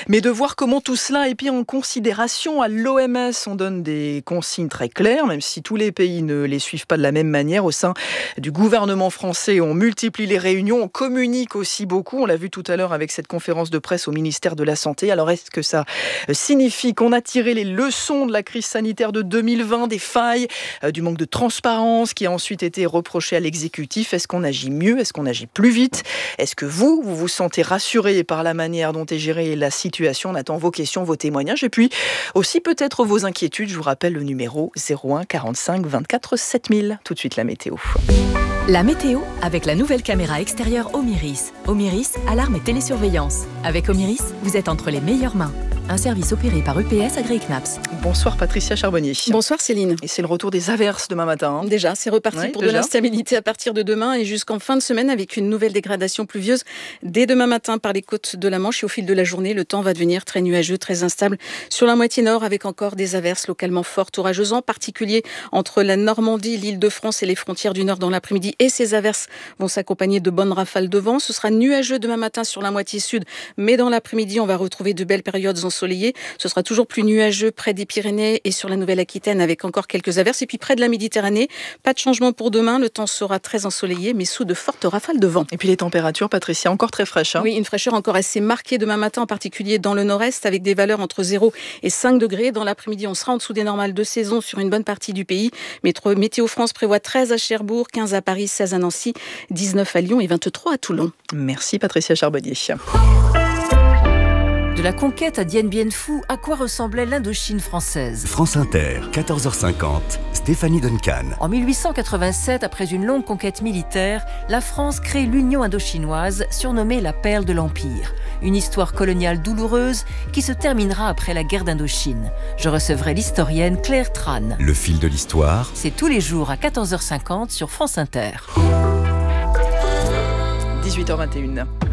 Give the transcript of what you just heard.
mais de voir comment tout cela est pris en considération. À l'OMS, on donne des consignes très claires, même si tous les pays ne les suivent pas de la même manière. Au sein du gouvernement français, on multiplie les réunions, on communique aussi beaucoup. On l'a vu tout à l'heure avec cette conférence de presse au ministère de la Santé. Alors, est-ce que ça signifie qu'on a tiré les leçons de la crise sanitaire de 2020, des failles, du manque de transparence qui a ensuite été reproché à l'exécutif? Est-ce qu'on agit mieux? Est-ce qu'on agit plus vite? Est-ce que vous vous sentez rassuré par la manière dont est gérée la situation? On attend vos questions, vos témoignages et puis aussi peut-être vos inquiétudes. Je vous rappelle le numéro 01 45 24 7000. Tout de suite la météo. La météo avec la nouvelle caméra extérieure Omiris. Omiris, alarme et télésurveillance. Avec Omiris, vous êtes entre les meilleures mains. Un service opéré par EPS AgriKnaps. Bonsoir Patricia Charbonnier. Bonsoir Céline. Et c'est le retour des averses demain matin. Déjà, c'est reparti pour de l'instabilité à partir de demain et jusqu'en fin de semaine avec une nouvelle dégradation pluvieuse dès demain matin par les côtes de la Manche. Et au fil de la journée, le temps va devenir très nuageux, très instable sur la moitié nord avec encore des averses localement fortes, orageuses, en particulier entre la Normandie, l'Île-de-France et les frontières du nord dans l'après-midi. Et ces averses vont s'accompagner de bonnes rafales de vent. Ce sera nuageux demain matin sur la moitié sud, mais dans l'après-midi, on va retrouver de belles périodes ensoleillées. Ce sera toujours plus nuageux près des Pyrénées et sur la Nouvelle-Aquitaine avec encore quelques averses. Et puis près de la Méditerranée, pas de changement pour demain. Le temps sera très ensoleillé, mais sous de fortes rafales de vent. Et puis les températures, Patricia, encore très fraîches. Oui, une fraîcheur encore assez marquée demain matin, en particulier dans le nord-est, avec des valeurs entre 0 et 5 degrés. Dans l'après-midi, on sera en dessous des normales de saison sur une bonne partie du pays. Météo France prévoit 13 à Cherbourg, 15 à Paris, 16 à Nancy, 19 à Lyon et 23 à Toulon. Merci Patricia Charbonnier. De la conquête à Dien Bien Phu, à quoi ressemblait l'Indochine française? France Inter, 14h50, Stéphanie Duncan. En 1887, après une longue conquête militaire, la France crée l'Union indochinoise, surnommée la perle de l'Empire. Une histoire coloniale douloureuse qui se terminera après la guerre d'Indochine. Je recevrai l'historienne Claire Tran. Le fil de l'histoire. C'est tous les jours à 14h50 sur France Inter. 18h21.